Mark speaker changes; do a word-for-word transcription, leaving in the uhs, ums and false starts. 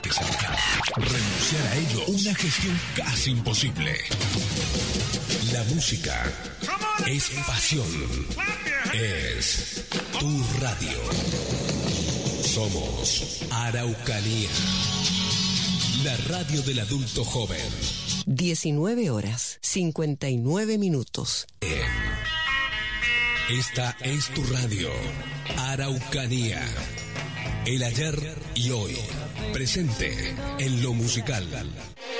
Speaker 1: Renunciar a ello, una gestión casi imposible. La música es pasión. Es tu radio. Somos Araucanía. La radio del adulto joven.
Speaker 2: diecinueve horas, cincuenta y nueve minutos.
Speaker 1: Esta es tu radio. Araucanía. El ayer y hoy. Presente en lo musical.